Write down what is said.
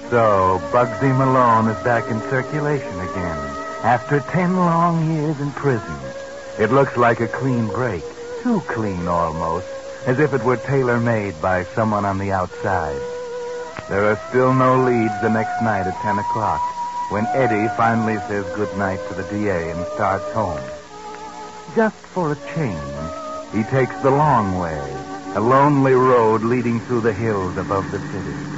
So, Bugsy Malone is back in circulation again, after 10 long years in prison. It looks like a clean break, too clean almost, as if it were tailor-made by someone on the outside. There are still no leads the next night at 10 o'clock, when Eddie finally says goodnight to the DA and starts home. Just for a change, he takes the long way, a lonely road leading through the hills above the city.